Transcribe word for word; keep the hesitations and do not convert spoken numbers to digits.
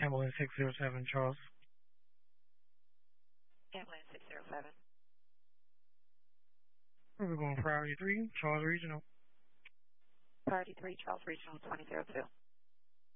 Ambulance six zero seven, Charles. Ambulance six zero seven. We're going priority three, Charles Regional. Priority three, Charles Regional twenty zero two.